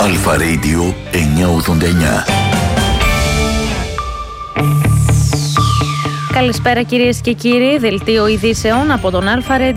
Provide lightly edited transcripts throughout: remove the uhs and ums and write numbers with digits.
Αλφα Radio 989. Καλησπέρα κυρίες και κύριοι, δελτίο ειδήσεων από τον Αλφα Radio 989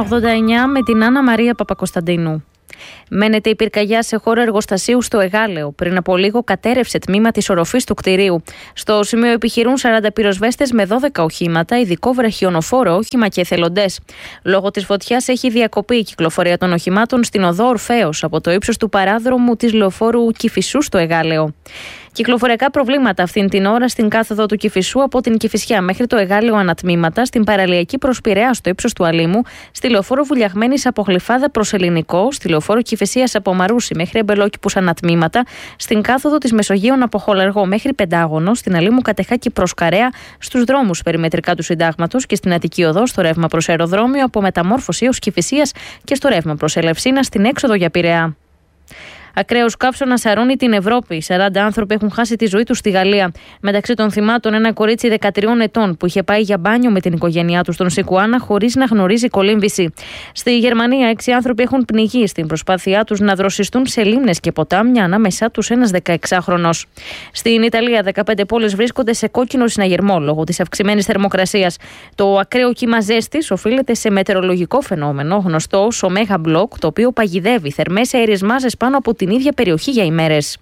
με την Άννα Μαρία Παπακοσταντίνου. Μένεται η πυρκαγιά σε χώρο εργοστασίου στο Εγάλεο. Πριν από λίγο κατέρευσε τμήμα της οροφής του κτηρίου. Στο σημείο επιχειρούν 40 πυροσβέστες με 12 οχήματα, ειδικό βραχιονοφόρο όχημα και εθελοντές. Λόγω της φωτιάς έχει διακοπεί η κυκλοφορία των οχημάτων στην οδό Ορφέως από το ύψος του παράδρομου της λεωφόρου Κηφισού στο Εγάλεο. Κυκλοφοριακά προβλήματα αυτήν την ώρα στην κάθοδο του Κηφισού από την Κηφισιά μέχρι το Εγάλεο ανατμήματα, στην παραλιακή προς Πειραιά στο ύψος του Αλήμου, στη λεωφόρο Βουλιαγμένης από Γλυφάδα προς Ελληνικό, στη λεωφόρο Κηφισίας από Μαρούσι μέχρι Εμπελόκηπους ανατμήματα, στην κάθοδο της Μεσογείων από Χολαργό μέχρι Πεντάγωνο, στην Αλήμου Κατεχάκη προς Καρέα, στους δρόμους περιμετρικά του Συντάγματος και στην Αττική Οδό στο ρεύμα προς αεροδρόμιο από Μεταμόρφωση έως Κηφισίας και στο ρεύμα προς Ελευσίνα στην έξοδο για Πειραιά. Ακραίος καύσωνας αρρώνει την Ευρώπη. 40 άνθρωποι έχουν χάσει τη ζωή τους στη Γαλλία. Μεταξύ των θυμάτων, ένα κορίτσι 13 ετών που είχε πάει για μπάνιο με την οικογένειά του στον Σικουάνα χωρίς να γνωρίζει κολύμβηση. Στη Γερμανία, 6 άνθρωποι έχουν πνιγεί στην προσπάθειά τους να δροσιστούν σε λίμνες και ποτάμια, ανάμεσά τους ένας 16χρονος. Στην Ιταλία, 15 πόλεις βρίσκονται σε κόκκινο συναγερμό λόγω της αυξημένης θερμοκρασίας. Το ακραίο κύμα ζέστης οφείλεται σε μετεωρολογικό φαινόμενο γνωστό ως ωμέγα μπλοκ, το οποίο παγιδεύει θερμές αέριες μάζες πάνω από την ίδια περιοχή για ημέρες.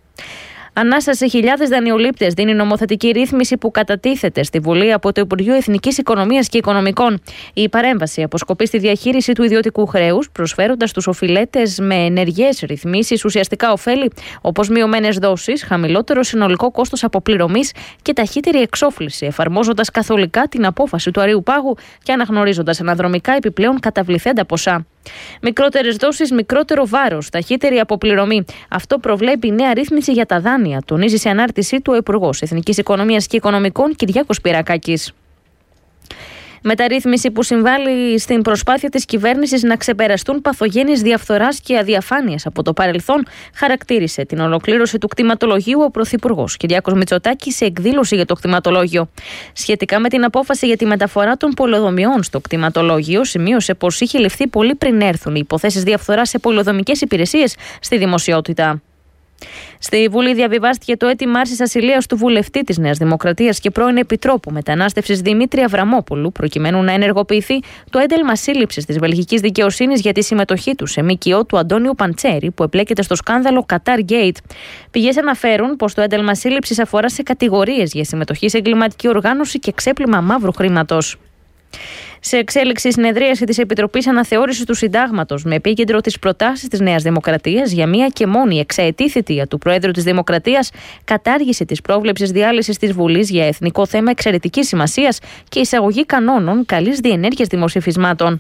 Ανάσα σε χιλιάδες δανειολήπτες δίνει νομοθετική ρύθμιση που κατατίθεται στη Βουλή από το Υπουργείο Εθνικής Οικονομίας και Οικονομικών. Η παρέμβαση αποσκοπεί στη διαχείριση του ιδιωτικού χρέους, προσφέροντας στους οφειλέτες με ενεργές ρυθμίσεις ουσιαστικά ωφέλη, όπως μειωμένες δόσεις, χαμηλότερο συνολικό κόστος αποπληρωμής και ταχύτερη εξόφληση, εφαρμόζοντας καθολικά την απόφαση του Αρείου Πάγου και αναγνωρίζοντας αναδρομικά επιπλέον καταβληθέντα ποσά. Μικρότερες δόσεις, μικρότερο βάρος, ταχύτερη αποπληρωμή. Αυτό προβλέπει η νέα ρύθμιση για τα δάνεια, τονίζει σε ανάρτησή του ο Υπουργός Εθνικής Οικονομίας και Οικονομικών Κυριάκος Πυρακάκης. Μεταρρύθμιση που συμβάλλει στην προσπάθεια της κυβέρνησης να ξεπεραστούν παθογένειες διαφθοράς και αδιαφάνειας από το παρελθόν, χαρακτήρισε την ολοκλήρωση του κτηματολογίου ο Πρωθυπουργός Κυριάκος Μητσοτάκης σε εκδήλωση για το κτηματολόγιο. Σχετικά με την απόφαση για τη μεταφορά των πολεοδομιών στο κτηματολόγιο, σημείωσε πως είχε ληφθεί πολύ πριν έρθουν οι υποθέσεις διαφθοράς σε πολεοδομικές υπηρεσίες στη δημοσιότητα. Στη Βουλή διαβιβάστηκε το αίτημα άρσης ασυλίας του βουλευτή της Νέας Δημοκρατίας και πρώην Επιτρόπου Μετανάστευσης Δημήτρη Αβραμόπουλου, προκειμένου να ενεργοποιηθεί το ένταλμα σύλληψης της βελγικής δικαιοσύνης για τη συμμετοχή του σε ΜΚΟ του Αντώνιου Παντσέρη, που επλέκεται στο σκάνδαλο Qatar Gate. Πηγές αναφέρουν πως το ένταλμα σύλληψης αφορά σε κατηγορίες για συμμετοχή σε εγκληματική οργάνωση και ξέπλυμα μαύρου χρήματος. Σε εξέλιξη συνεδρίαση της Επιτροπής Αναθεώρησης του Συντάγματος, με επίκεντρο τις προτάσεις της Νέας Δημοκρατίας για μία και μόνη εξαετή θητεία του Προέδρου της Δημοκρατίας, κατάργηση της πρόβλεψης διάλυσης της Βουλής για εθνικό θέμα εξαιρετικής σημασίας και εισαγωγή κανόνων καλής διενέργειας δημοψηφισμάτων.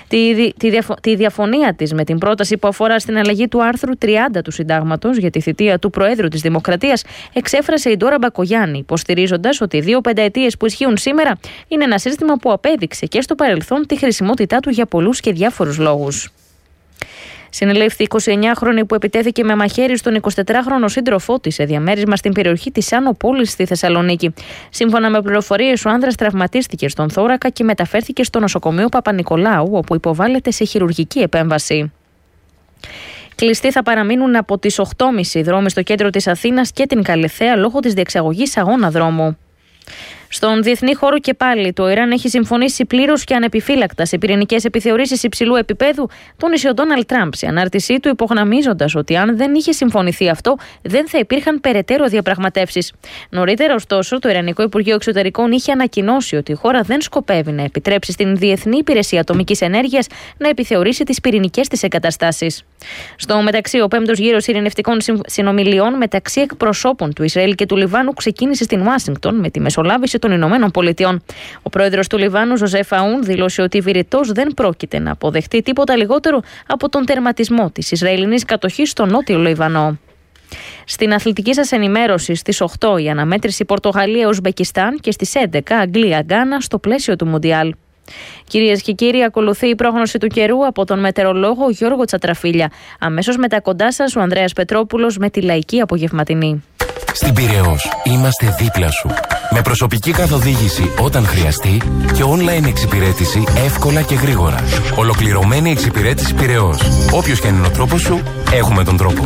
Τη διαφωνία της με την πρόταση που αφορά στην αλλαγή του άρθρου 30 του Συντάγματος για τη θητεία του Προέδρου της Δημοκρατίας εξέφρασε η Ντόρα Μπακογιάννη, υποστηρίζοντας ότι οι 2 πενταετίες που ισχύουν σήμερα είναι ένα σύστημα που απέδειξε και στο παρελθόν τη χρησιμότητά του για πολλούς και διάφορους λόγους. Συνελήφθη 29χρονη που επιτέθηκε με μαχαίρι στον 24χρονο σύντροφό της σε διαμέρισμα στην περιοχή της Άνω Πόλης στη Θεσσαλονίκη. Σύμφωνα με πληροφορίες, ο άνδρας τραυματίστηκε στον θώρακα και μεταφέρθηκε στο νοσοκομείο Παπα-Νικολάου, όπου υποβάλλεται σε χειρουργική επέμβαση. Κλειστοί θα παραμείνουν από τις 8.30 δρόμοι στο κέντρο της Αθήνας και την Καλιθέα λόγω της διεξαγωγής αγώνα δρόμου. Στον διεθνή χώρο και πάλι, το Ιράν έχει συμφωνήσει πλήρως και ανεπιφύλακτα σε πυρηνικές επιθεωρήσεις υψηλού επίπεδου, τόνισε ο Ντόναλντ Τραμπ σε ανάρτησή του, υπογραμμίζοντας ότι αν δεν είχε συμφωνηθεί αυτό, δεν θα υπήρχαν περαιτέρω διαπραγματεύσεις. Νωρίτερα, ωστόσο, το Ιρανικό Υπουργείο Εξωτερικών είχε ανακοινώσει ότι η χώρα δεν σκοπεύει να επιτρέψει στην Διεθνή Υπηρεσία Ατομικής Ενέργειας να επιθεωρήσει τις πυρηνικές της εγκαταστάσεις. Στο μεταξύ, ο 5ος γύρος ειρηνευτικών συνομιλιών μεταξύ εκπροσώπων του Ισραήλ και του Λιβάνου ξεκίνησε στην Ουάσιγκτον με τη μεσολάβηση των Ηνωμένων Πολιτειών. Ο πρόεδρος του Λιβάνου, Ζωζέφ Αούν, δήλωσε ότι βηρητός δεν πρόκειται να αποδεχτεί τίποτα λιγότερο από τον τερματισμό της Ισραηλινής κατοχής στο νότιο Λιβανό. Στην αθλητική σας ενημέρωση, στις 8 η αναμέτρηση Πορτογαλία-Ουσμπεκιστάν και στις 11 Αγγλία-Γκάνα στο πλαίσιο του Μουντιάλ. Κυρίες και κύριοι, ακολουθεί η πρόγνωση του καιρού από τον μετεωρολόγο Γιώργο Τσατραφίλια. Αμέσως μετά κοντά σας ο Ανδρέας Πετρόπουλος με τη λαϊκή απογευματινή. Στην Πειραιώς είμαστε δίπλα σου. Με προσωπική καθοδήγηση όταν χρειαστεί και online εξυπηρέτηση εύκολα και γρήγορα. Ολοκληρωμένη εξυπηρέτηση Πειραιώς. Όποιος και αν είναι ο τρόπος σου, έχουμε τον τρόπο.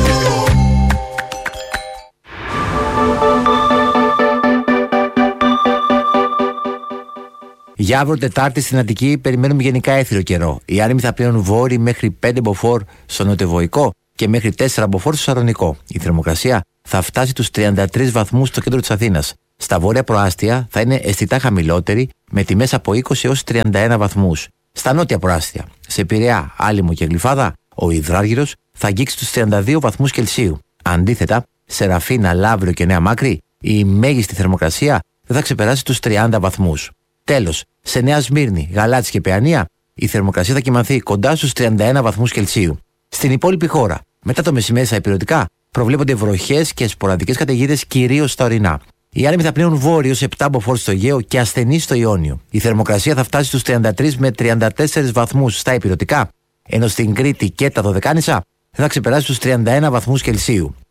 Για αύριο Τετάρτη στην Αττική περιμένουμε γενικά έθριο καιρό. Οι άνεμοι θα πλέον βόρειοι μέχρι 5 μποφόρ στο νοτιοβοϊκό και μέχρι 4 μποφόρ στο σαρωνικό. Η θερμοκρασία θα φτάσει τους 33 βαθμούς στο κέντρο της Αθήνας. Στα βόρεια προάστια θα είναι αισθητά χαμηλότερη με τιμές από 20 έως 31 βαθμούς. Στα νότια προάστια, σε Πειραιά, Άλυμο και Γλυφάδα, ο υδράργυρος θα αγγίξει τους 32 βαθμούς Κελσίου. Αντίθετα, σε Ραφίνα, Λαύριο και Νέα Μάκρη, η μέγιστη θερμοκρασία δεν θα ξεπεράσει τους 30 βαθμούς. Τέλος, σε Νέα Σμύρνη, Γαλάτσι και Παιανία, η θερμοκρασία θα κυμανθεί κοντά στους 31 βαθμούς Κελσίου. Στην υπόλοιπη χώρα, μετά το μεσημέρι στα ηπειρωτικά, προβλέπονται βροχές και σποραδικές καταιγίδες κυρίως στα ορεινά. Οι άνεμοι θα πνέουν βόρειο σε 7 μποφόρ στο Αιγαίο και ασθενεί στο Ιόνιο. Η θερμοκρασία θα φτάσει στους 33 με 34 βαθμούς στα ηπειρωτικά, ενώ στην Κρήτη και τα Δωδεκάνησα θα ξεπεράσει τους 31 βαθμούς Κελσίου.